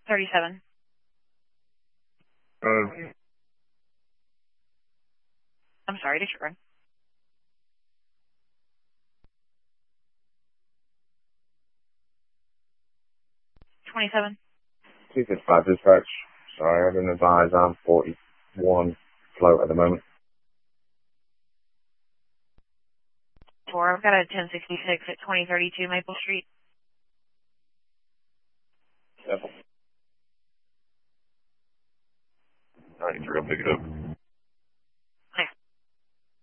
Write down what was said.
37. I'm sorry, disregard. 27. 255 dispatch. Sorry, I've been advised I'm 41 float at the moment. 4, I've got a 1066 at 2032 Maple Street. Yep. 93, I'll pick it up.